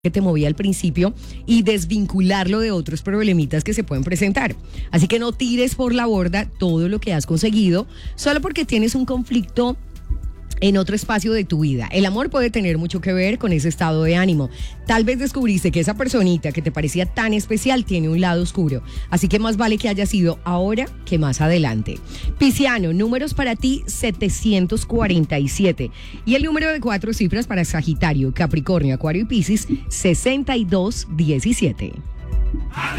que te movía al principio y desvincularlo de otros problemitas que se pueden presentar. Así que no tires por la borda todo lo que has conseguido solo porque tienes un conflicto en otro espacio de tu vida. El amor puede tener mucho que ver con ese estado de ánimo. Tal vez descubriste que esa personita que te parecía tan especial tiene un lado oscuro. Así que más vale que haya sido ahora que más adelante. Pisciano, números para ti 747. Y el número de 4 cifras para Sagitario, Capricornio, Acuario y Piscis 6217.